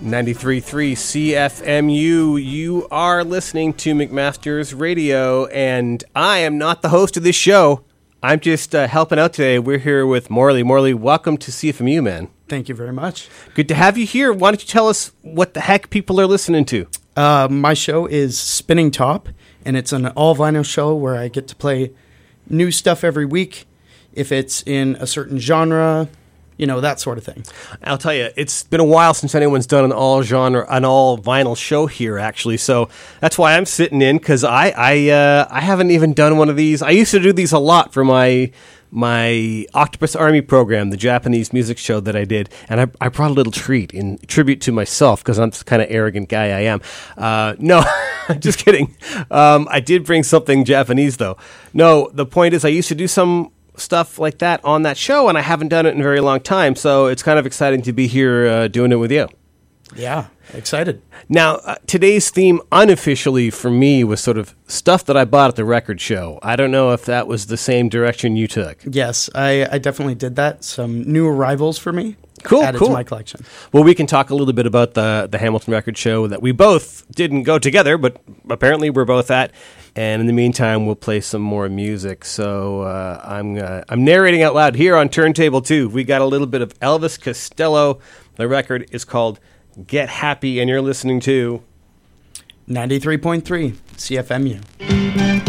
93.3 CFMU. You are listening to McMaster's Radio, and I am not the host of this show. I'm just helping out today. We're here with Morley. Morley, welcome to CFMU, man. Thank you very much. Good to have you here. Why don't you tell us what the heck people are listening to? My show is Spinning Top, and it's an all-vinyl show where I get to play new stuff every week. If it's in a certain genre, you know, that sort of thing. I'll tell you, it's been a while since anyone's done an all-vinyl show here, actually. So that's why I'm sitting in, because I haven't even done one of these. I used to do these a lot for my Octopus Army program, the Japanese music show that I did, and I brought a little treat in tribute to myself, because I'm the kind of arrogant guy I am. No, just kidding. I did bring something Japanese, though. No, the point is I used to do some stuff like that on that show, and I haven't done it in a very long time, so it's kind of exciting to be here doing it with you. Yeah, excited. Now, today's theme unofficially for me was sort of stuff that I bought at the record show. I don't know if that was the same direction you took. Yes, I definitely did that. Some new arrivals for me. Cool. Added to my collection. Well, we can talk a little bit about the Hamilton Record Show that we both didn't go together, but apparently we're both at. And in the meantime, we'll play some more music. So I'm narrating out loud here on Turntable 2. We got a little bit of Elvis Costello. The record is called Get Happy, and you're listening to 93.3 CFMU.